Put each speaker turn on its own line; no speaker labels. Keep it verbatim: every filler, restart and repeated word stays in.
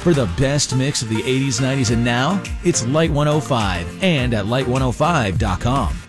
For the best mix of the eighties, nineties, and now, it's Light one oh five and at light one oh five dot com.